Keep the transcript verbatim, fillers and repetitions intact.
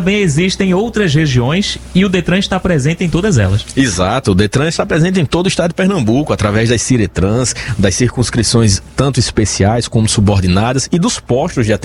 também existem outras regiões e o Detran está presente em todas elas. Exato, o Detran está presente em todo o estado de Pernambuco, através das Ciretrans, das circunscrições tanto especiais como subordinadas e dos postos de atendimento